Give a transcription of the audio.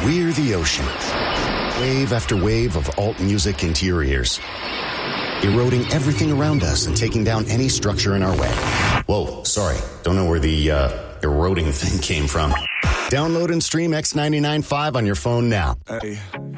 We're the ocean. Wave after wave of alt music into your ears. Eroding everything around us and taking down any structure in our way. Whoa, sorry. Don't know where the eroding thing came from. Download and stream X99.5 on your phone now. Hey.